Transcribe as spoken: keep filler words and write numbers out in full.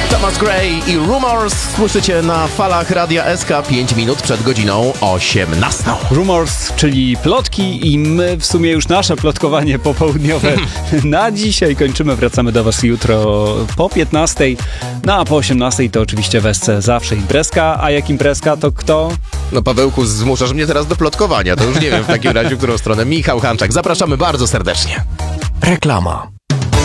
Thomas Gray i Rumors słyszycie na falach Radia S K pięć minut przed godziną osiemnastą. Rumors, czyli plotki i my w sumie już nasze plotkowanie popołudniowe na dzisiaj kończymy. Wracamy do was jutro po piętnastej, no a po osiemnastej to oczywiście w S C zawsze imprezka, a jak imprezka to kto? No Pawełku, zmuszasz mnie teraz do plotkowania, to już nie wiem w takim razie, w którą stronę. Michał Hanczak, zapraszamy bardzo serdecznie. Reklama.